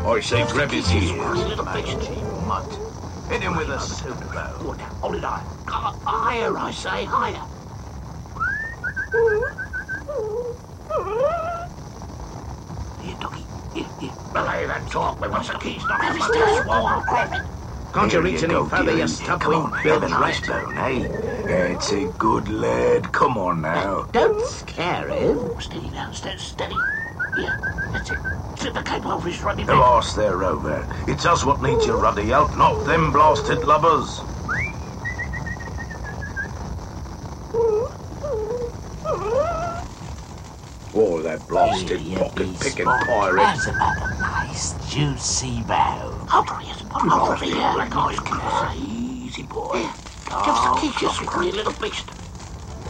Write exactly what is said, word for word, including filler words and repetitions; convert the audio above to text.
I say grab his ears. Little beast. Mutt. Hit him with a soup bow. Hold it high. Higher, I say, higher. Here, doggy. Here, here. Belay that talk. We want the keys. Not have his tail swollen. Grab it. Can't you reach any further, you stub-winged bilge rat? Bone, eh? It's a good lad. Come on now. Don't scare him. Steady now, steady, steady. Yeah, that's it. Slip the cable over his ruddy The back. last there, Rover. It's us what needs your ruddy help, not them blasted lubbers. Oh, that blasted pocket-picking pirate. That's about a nice, juicy bow. Hold on, yes. Hold on, here. Like I can say. Easy, boy. Just keep your screwy little beast.